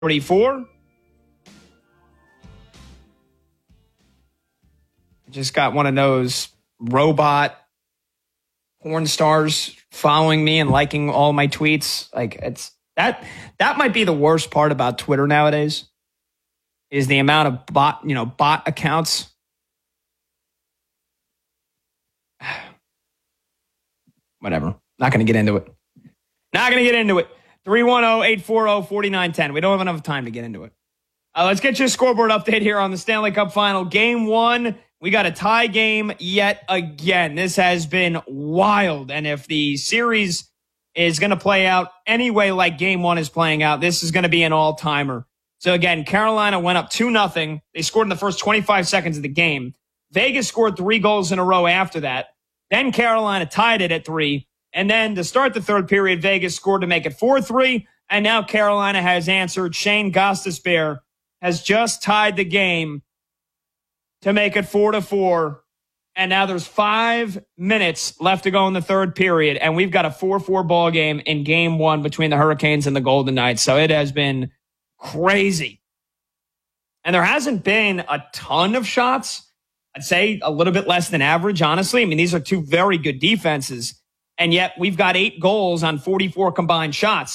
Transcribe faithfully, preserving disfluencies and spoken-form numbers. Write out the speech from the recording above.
thirty-four. Just got one of those robot porn stars following me and liking all my tweets. Like it's that that might be the worst part about Twitter nowadays is the amount of bot, you know, bot accounts. Whatever. Not going to get into it. Not going to get into it. three one zero, eight four zero, four nine one zero. We don't have enough time to get into it. Uh, let's get your scoreboard update here on the Stanley Cup Final. Game one, we got a tie game yet again. This has been wild. And if the series is going to play out anyway like game one is playing out, this is going to be an all-timer. So again, Carolina went up two nothing. They scored in the first twenty-five seconds of the game. Vegas scored three goals in a row after that. Then Carolina tied it at three. And then to start the third period, Vegas scored to make it four three. And now Carolina has answered. Shane Gostisbehere has just tied the game to make it four to four. And now there's five minutes left to go in the third period. And we've got a four four ball game in game one between the Hurricanes and the Golden Knights. So it has been crazy. And there hasn't been a ton of shots. I'd say a little bit less than average, honestly. I mean, these are two very good defenses. And yet we've got eight goals on forty-four combined shots.